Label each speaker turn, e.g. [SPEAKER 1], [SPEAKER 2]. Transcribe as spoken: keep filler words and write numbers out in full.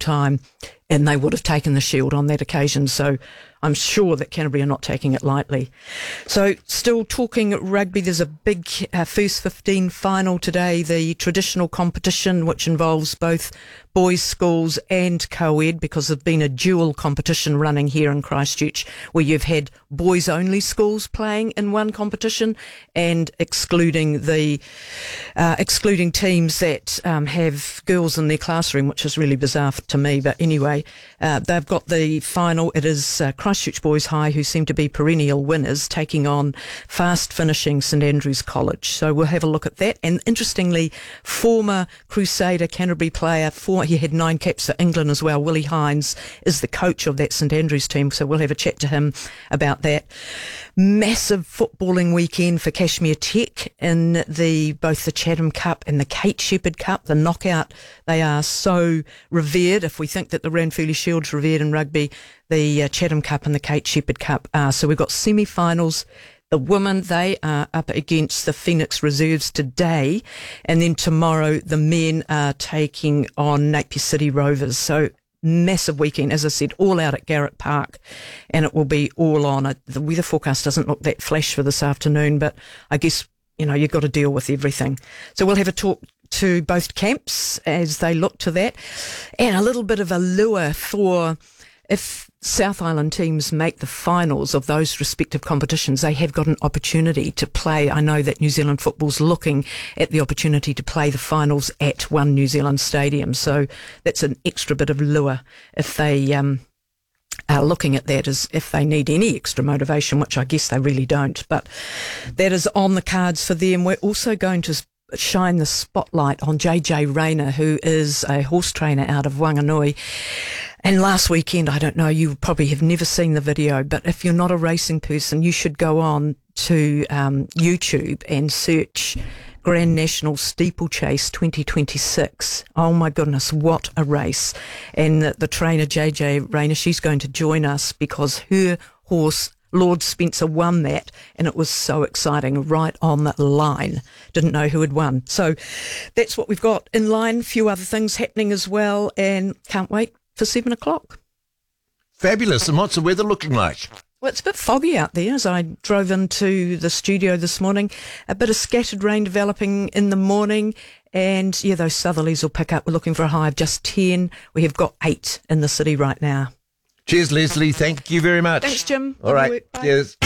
[SPEAKER 1] time, and they would have taken the shield on that occasion. So I'm sure that Canterbury are not taking it lightly. So still talking rugby, there's a big uh, first fifteen final today, the traditional competition which involves both boys' schools and co-ed, because there's been a dual competition running here in Christchurch where you've had boys-only schools playing in one competition and excluding the uh, excluding teams that um, have girls in their classroom, which is really bizarre to me. But anyway, uh, they've got the final. It is uh, Christchurch Boys High, who seem to be perennial winners, taking on fast finishing St Andrews College. So we'll have a look at that. And interestingly, former Crusader Canterbury player, for he had nine caps for England as well, Willie Hines, is the coach of that St Andrews team. So we'll have a chat to him about that. Massive footballing weekend for Cashmere Tech in the both the Chatham Cup and the Kate Shepherd Cup, the knockout. They are so revered. If we think that the Ranfurly Shield's revered in rugby, the uh, Chatham Cup and the Kate Shepherd Cup are. So we've got semi-finals. The women, they are up against the Phoenix Reserves today, and then tomorrow the men are taking on Napier City Rovers. So massive weekend, as I said, all out at Garrett Park, and it will be all on. The weather forecast doesn't look that flash for this afternoon, but I guess, you know, you've got to deal with everything. So we'll have a talk to both camps as they look to that, and a little bit of a lure for if South Island teams make the finals of those respective competitions, they have got an opportunity to play. I know that New Zealand football's looking at the opportunity to play the finals at One New Zealand Stadium. So that's an extra bit of lure if they um, are looking at that, as if they need any extra motivation, which I guess they really don't. But that is on the cards for them. We're also going to shine the spotlight on J J Rayner, who is a horse trainer out of Wanganui. And last weekend, I don't know, you probably have never seen the video, but if you're not a racing person, you should go on to um, YouTube and search Grand National Steeplechase twenty twenty-six. Oh my goodness, what a race. And the, the trainer, J J Rayner, she's going to join us because her horse, Lord Spencer, won that, and it was so exciting, right on the line. Didn't know who had won. So that's what we've got in line. A few other things happening as well, and can't wait for seven o'clock.
[SPEAKER 2] Fabulous. And what's the weather looking like?
[SPEAKER 1] Well, it's a bit foggy out there as I drove into the studio this morning. A bit of scattered rain developing in the morning, and yeah, those southerlies will pick up. We're looking for a high of just ten. We have got eight in the city right now.
[SPEAKER 2] Cheers, Leslie. Thank you very much.
[SPEAKER 1] Thanks, Jim.
[SPEAKER 2] All right. Cheers.